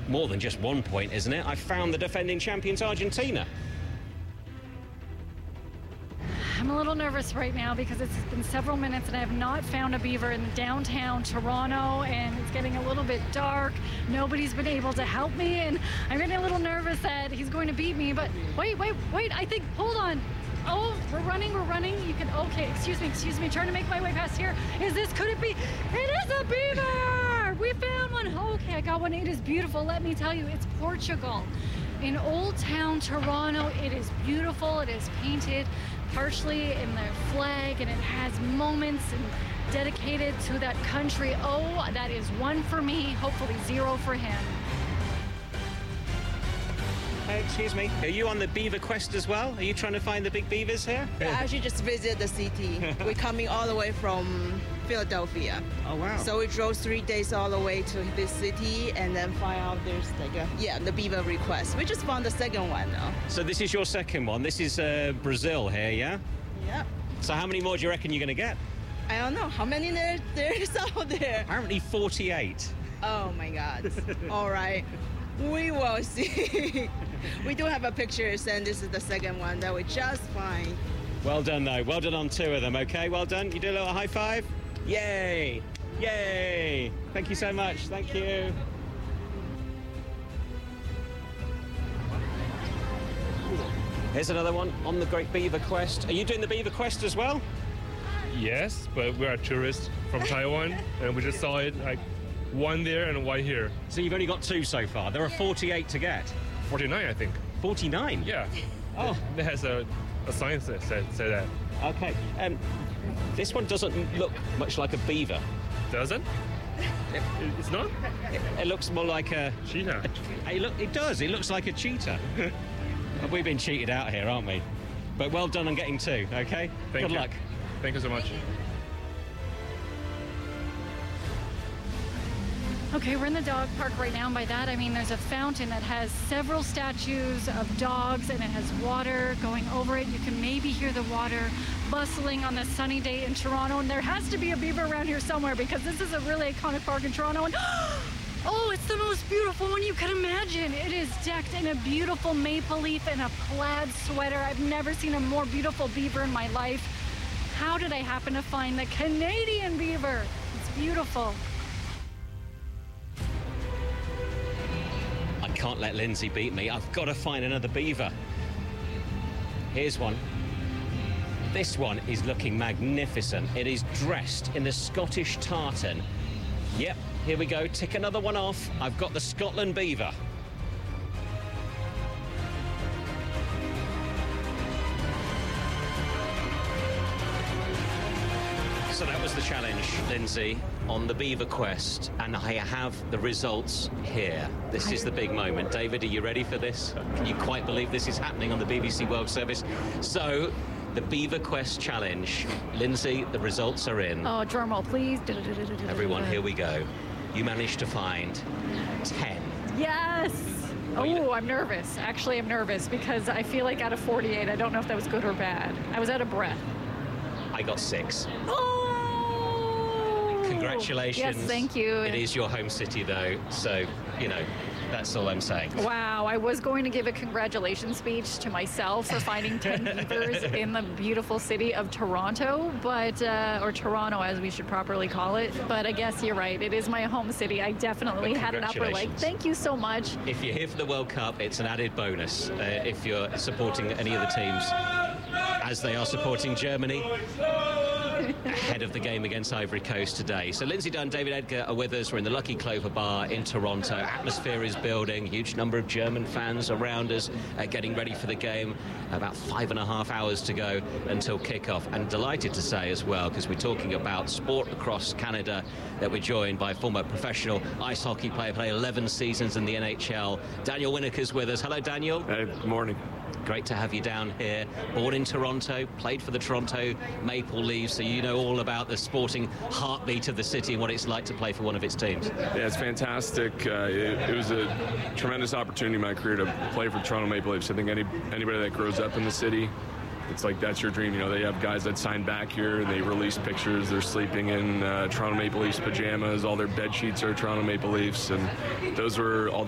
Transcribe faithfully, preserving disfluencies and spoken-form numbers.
more than just one point, isn't it? I found the defending champions Argentina. I'm a little nervous right now because it's been several minutes and I have not found a beaver in downtown Toronto, and it's getting a little bit dark. Nobody's been able to help me, and I'm getting a little nervous that he's going to beat me. But wait, wait, wait, I think, hold on. Oh, we're running, we're running. You can, okay, excuse me, excuse me, trying to make my way past here. Is this, could it be? It is a beaver! We found one. Okay, I got one. It is beautiful. Let me tell you, it's Portugal. In Old Town Toronto, it is beautiful. It is painted partially in their flag, and it has moments and dedicated to that country. Oh, that is one for me, hopefully zero for him. Hey, excuse me, are you on the beaver quest as well? Are you trying to find the big beavers here? I actually just visited the city. We're coming all the way from Philadelphia. Oh, wow. So we drove three days all the way to this city and then find out there's like a, yeah, the beaver request. We just found the second one now. So this is your second one. This is uh, Brazil here, yeah? Yeah. So how many more do you reckon you're going to get? I don't know. How many there there's out there? Apparently forty-eight. Oh, my God. All right. We will see. We do have a pictures, and this is the second one that we just find. Well done, though. Well done on two of them, okay? Well done. You do a little high five? Yay! Yay! Thank you so much. Thank you. Here's another one on the Great Beaver Quest. Are you doing the Beaver Quest as well? Yes, but we're tourists from Taiwan, and we just saw it, like, one there and one here. So you've only got two so far. There are forty-eight to get. forty-nine, I think. forty-nine? Yeah. Oh. It has a, a sign that said, said that. Okay. Um, this one doesn't look much like a beaver. Doesn't? It, it's not? It, it looks more like a... Cheetah. A, it, look, it does. It looks like a cheetah. We've been cheated out here, aren't we? But well done on getting two, okay? Thank Good you. luck. Thank you so much. Okay, we're in the dog park right now, and by that I mean there's a fountain that has several statues of dogs, and it has water going over it. You can maybe hear the water bustling on this sunny day in Toronto, and there has to be a beaver around here somewhere because this is a really iconic park in Toronto. And oh, it's the most beautiful one you can imagine. It is decked in a beautiful maple leaf and a plaid sweater. I've never seen a more beautiful beaver in my life. How did I happen to find the Canadian beaver? It's beautiful. I can't let Lindsay beat me. I've got to find another beaver. Here's one. This one is looking magnificent. It is dressed in the Scottish tartan. Yep, here we go. Tick another one off. I've got the Scotland beaver. So that was the challenge, Lindsay, on the Beaver Quest, and I have the results here. This is the big moment. David, are you ready for this? Can you quite believe this is happening on the B B C World Service? So, the Beaver Quest challenge. Lindsay, the results are in. Oh, drum roll, please. Everyone, here we go. You managed to find ten. Yes! Oh, I'm nervous. Actually, I'm nervous because I feel like out of forty-eight, I don't know if that was good or bad. I was out of breath. I got six. Oh! Congratulations. Yes, thank you. It is your home city, though, so, you know, that's all I'm saying. Wow, I was going to give a congratulations speech to myself for finding ten beavers in the beautiful city of Toronto, but uh, or Toronto as we should properly call it. But I guess you're right. It is my home city. I definitely had an upper leg. Thank you so much. If you're here for the World Cup, it's an added bonus uh, if you're supporting any of the teams, as they are supporting Germany ahead of the game against Ivory Coast today. So Lindsay Dunn, David Edgar are with us. We're in the Lucky Clover Bar in Toronto. Atmosphere is building. Huge number of German fans around us uh, getting ready for the game. About five and a half hours to go until kickoff. And delighted to say as well, because we're talking about sport across Canada, that we're joined by former professional ice hockey player, played eleven seasons in the N H L. Daniel Winnaker's with us. Hello, Daniel. Hey, good morning. Great to have you down here. Born in Toronto, played for the Toronto Maple Leafs, so you know all about the sporting heartbeat of the city and what it's like to play for one of its teams. Yeah, it's fantastic. Uh, it, it was a tremendous opportunity in my career to play for Toronto Maple Leafs. I think any anybody that grows up in the city, it's like that's your dream. You know, they have guys that sign back here and they release pictures. They're sleeping in uh, Toronto Maple Leafs pajamas. All their bed sheets are Toronto Maple Leafs, and those were all